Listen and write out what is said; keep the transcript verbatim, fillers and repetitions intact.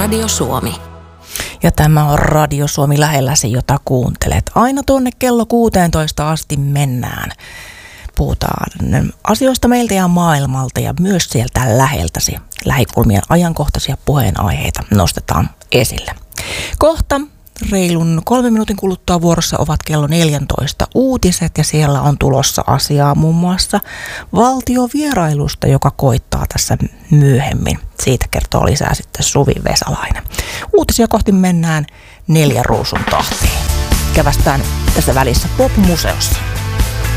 Radio Suomi. Ja tämä on Radio Suomi lähelläsi, jota kuuntelet. Aina tuonne kello kuusitoista asti mennään. Puhutaan asioista meiltä ja maailmalta ja myös sieltä läheltäsi. Lähikulmien ajankohtaisia puheenaiheita nostetaan esille. Kohta reilun kolmen minuutin kuluttua vuorossa ovat kello neljätoista uutiset ja siellä on tulossa asiaa muun muassa valtiovierailusta, joka koittaa tässä myöhemmin. Siitä kertoo lisää sitten Suvi Vesalainen. Uutisia kohti mennään neljän ruusun tahtiin. Kävästään tässä välissä Pop-museossa.